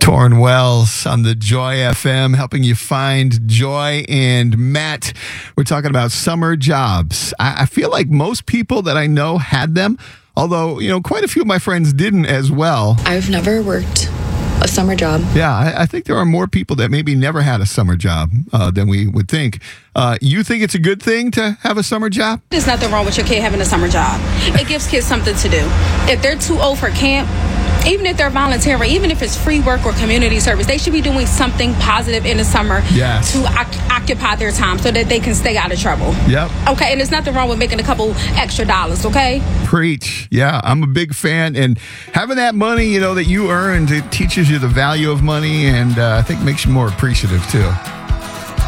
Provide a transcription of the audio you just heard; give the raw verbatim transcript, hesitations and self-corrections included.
Torrin Wells on the Joy F M, helping you find joy. And Matt, we're talking about summer jobs. I, I feel like most people that I know had them, although, you know, quite a few of my friends didn't as well. I've never worked a summer job. Yeah, I, I think there are more people that maybe never had a summer job uh, than we would think. Uh, you think it's a good thing to have a summer job? There's nothing wrong with your kid having a summer job. It gives kids something to do. If they're too old for camp, even if they're volunteering, even if it's free work or community service, they should be doing something positive in the summer yes. to oc- occupy their time so that they can stay out of trouble. Yep. Okay, and there's nothing wrong with making a couple extra dollars, okay? Preach. Yeah, I'm a big fan. And having that money, you know, that you earned, it teaches you the value of money and uh, I think makes you more appreciative, too.